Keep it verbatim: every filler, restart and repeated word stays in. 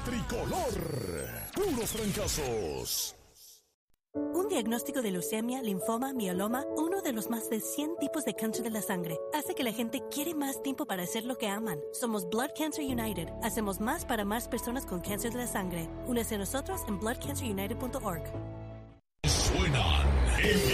Tricolor, puros trancazos. Un diagnóstico de leucemia, linfoma, mieloma, uno de los más de cien tipos de cáncer de la sangre, hace que la gente quiere más tiempo para hacer lo que aman. Somos Blood Cancer United. Hacemos más para más personas con cáncer de la sangre. Únese a nosotros en blood cancer united punto org. Suenan en